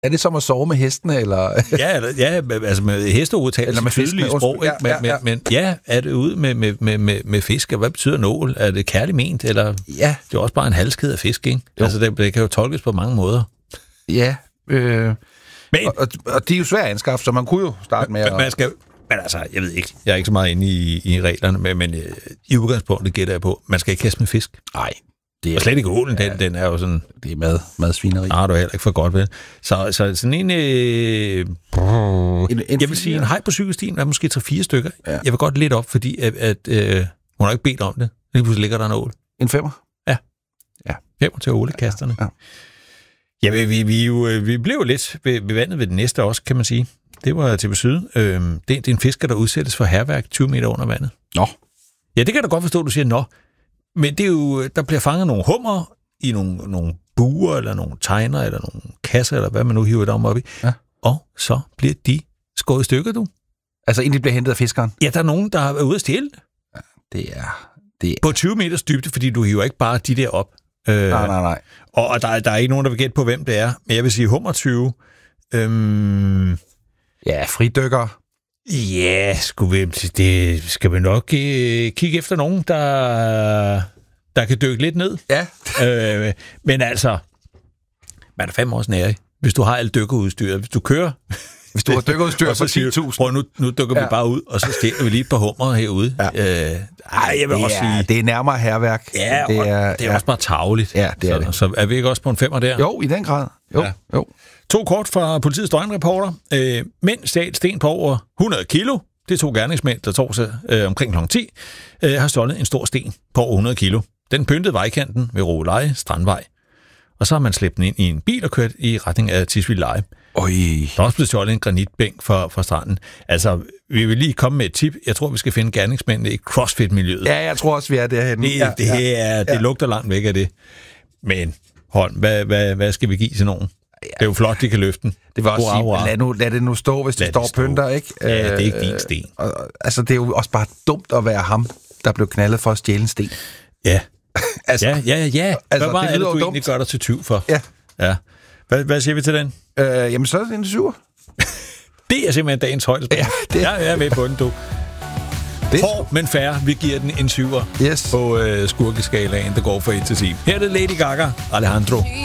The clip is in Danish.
Er det som at sove med hestene, eller? ja, altså med hesteudtale, eller med tydelige sprog, ikke? Men er det ude med fisk, og hvad betyder nål? Er det kærligt ment, eller Ja. det er også bare en halskæde af fisk, ikke? Jo. Altså, det kan jo tolkes på mange måder. Ja, Men, og de er jo svære at anskaffe, så man kunne jo starte med man skal, men altså, jeg ved ikke, jeg er ikke så meget inde i reglerne, men i udgangspunktet gætter jeg på, man skal ikke kaste med fisk. Nej. Og slet ikke ålen, den er jo sådan... Det er madsvineri. Nej, du er heller ikke for godt ved. Så sådan en jeg vil sige, en hej på cykelstien er måske 3-4 stykker. Ja. Jeg vil godt lidt op, fordi at hun har ikke bedt om det. Lige pludselig ligger der en ål. En 5'er? Ja. Ja. 5'er til ålekasterne. Ja. Ja, vi blev jo lidt ved vandet ved det næste også, kan man sige. Det var til Syd. Det er en fisker, der udsættes for hærværk 20 meter under vandet. Nå. Ja, det kan du godt forstå, du siger nå. Men det er jo, der bliver fanget nogle hummer i nogle buer, eller nogle tegner, eller nogle kasser, eller hvad man nu hiver dem op i. Ja. Og så bliver de skåret i stykker, du. Altså, inden de bliver hentet af fiskeren? Ja, der er nogen, der er ude at stjæle det. Ja, det er... På 20 meters dybde, fordi du hiver ikke bare de der op. Nej. Og der er ikke nogen, der vil gætte på, hvem det er. Men jeg vil sige hummertyve. Ja, fridykker. Ja, det skal vi nok kigge efter nogen, der kan dykke lidt ned. Ja. Men altså, man er 5 års nære, hvis du har alt dykkerudstyr. Hvis du kører... Hvis du har dykkerudstyr for 10.000. Prøv, nu dykker vi bare ud, og så stjæler vi lige et par hummer herude. Ja. Jeg vil også sige... Det er nærmere hærværk. Ja, det er også bare tarveligt. Ja, det er det. Så er vi ikke også på en 5'er der? Jo, i den grad. Jo. 2 kort fra politiets døgnreporter. Mænd stjal sten på over 100 kilo. Det er 2 gerningsmænd, der tog sig omkring kl. 10, har stjålet en stor sten på over 100 kilo. Den pyntede vejkanten ved Råleje Strandvej. Og så har man slæbt den ind i en bil og kørt i retning af Tisvildeleje. Der er også blevet stjålet en granitbænk fra stranden. Altså, vi vil lige komme med et tip. Jeg tror, vi skal finde gerningsmændene i CrossFit-miljøet. Ja, jeg tror også, vi er derhenne. Det lugter langt væk af det. Men, Holm, hvad skal vi give til nogen? Det er jo flot, de kan løfte den. Det var også sige, lad det nu stå, hvis det står pynter, ikke? Ja, det er ikke din sten. Altså, det er jo også bare dumt at være ham, der blev knaldet for at stjæle en sten. Ja. Altså, ja. Altså, hvad var det, du dumt. egentlig gør dig til 20 for? Ja. Hvad siger vi til den? Jamen, så er det en 7'er. Det er simpelthen dagens højdespunkt. Ja, jeg er med på den, du. Hård, men fair. Vi giver den en 7'er på skurkeskalaen, der går fra 1 til 10. Her er det Lady Gaga, Alejandro.